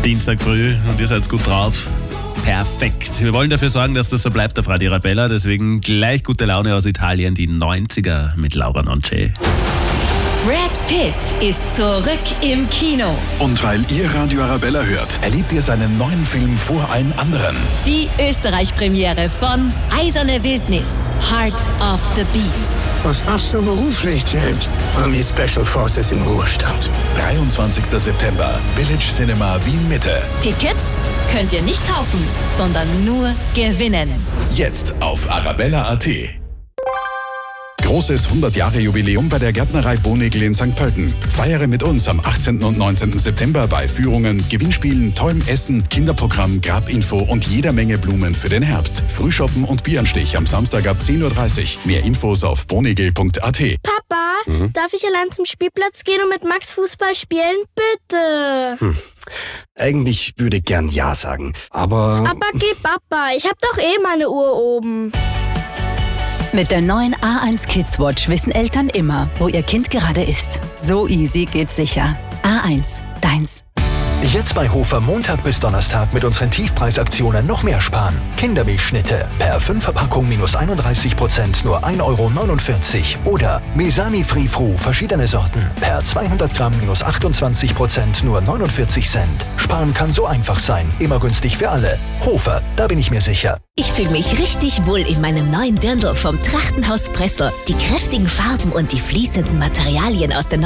Dienstag früh und ihr seid gut drauf. Perfekt. Wir wollen dafür sorgen, dass das so bleibt auf Radio Arabella. Deswegen gleich gute Laune aus Italien, die 90er mit Laura Nonce. Brad Pitt ist zurück im Kino. Und weil ihr Radio Arabella hört, erlebt ihr seinen neuen Film vor allen anderen. Die Österreich-Premiere von Eiserne Wildnis, Heart of the Beast. Was machst du beruflich, James? Army Special Forces im Ruhestand. 23. September, Village Cinema Wien Mitte. Tickets könnt ihr nicht kaufen, sondern nur gewinnen. Jetzt auf arabella.at. Großes 100-Jahre-Jubiläum bei der Gärtnerei Bonegl in St. Pölten. Feiere mit uns am 18. und 19. September bei Führungen, Gewinnspielen, tollem Essen, Kinderprogramm, Grabinfo und jeder Menge Blumen für den Herbst. Frühshoppen und Bieranstich am Samstag ab 10.30 Uhr. Mehr Infos auf bonegl.at. Papa, darf ich allein zum Spielplatz gehen und mit Max Fußball spielen? Bitte. Eigentlich würde ich gern Ja sagen, aber... Aber geh, Papa, ich hab doch eh meine Uhr oben. Mit der neuen A1 Kids Watch wissen Eltern immer, wo ihr Kind gerade ist. So easy geht's sicher. A1, deins. Jetzt bei Hofer Montag bis Donnerstag mit unseren Tiefpreisaktionen noch mehr sparen. Kindermilchschnitte per 5 Verpackung minus 31%, nur 1,49 €. Oder Mesani Free Fru, verschiedene Sorten, per 200 Gramm minus 28%, nur 49 Cent. Sparen kann so einfach sein, immer günstig für alle. Hofer, da bin ich mir sicher. Ich fühle mich richtig wohl in meinem neuen Dirndl vom Trachtenhaus Bressel. Die kräftigen Farben und die fließenden Materialien aus den